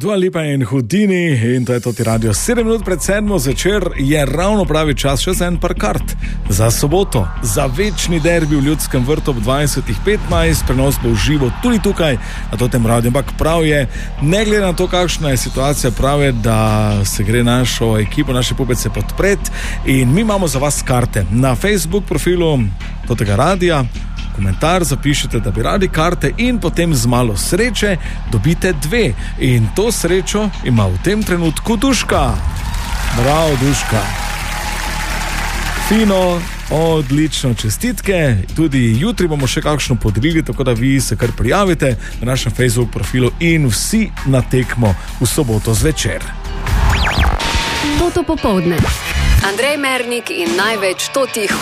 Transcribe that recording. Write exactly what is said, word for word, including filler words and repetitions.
Dua Lipa in Houdini in to je Toti Radio. sedem minut pred sedmo zvečer je ravno pravi čas še za en par kart. Za soboto, za večni derbi v Ljudskem vrtu ob dvajsetih petnajst, prenos bo v živo tudi tukaj na Totem radiju. Ampak prav je, ne glede na to, kakšna je situacija, prav je, da se gre našo ekipo, naše pubece podpreti in mi imamo za vas karte. Na Facebook profilu Totega radija komentar zapišite, da bi radi karte in potem z malo sreče dobite dve. In to srečo ima v tem trenutku Duška. Bravo, Duška. Fino, odlično, čestitke. Tudi jutri bomo še kakšno podelili, tako da vi se kar prijavite na našem Facebook profilu in vsi na tekmo v soboto zvečer. Toto popoldne. Andrej Mernik in največ Totih